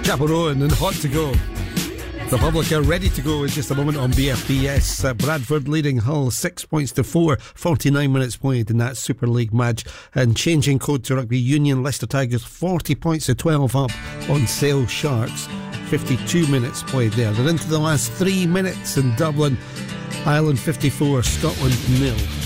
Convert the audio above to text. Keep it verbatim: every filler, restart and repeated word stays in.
Gaborone and Hot to Go. Republic are ready to go in just a moment on B F B S. Uh, Bradford leading Hull six points to four, forty-nine minutes played in that Super League match. And changing code to Rugby Union, Leicester Tigers forty points to twelve up on Sale Sharks, fifty-two minutes played there. They're into the last three minutes in Dublin. Ireland fifty-four, Scotland nil.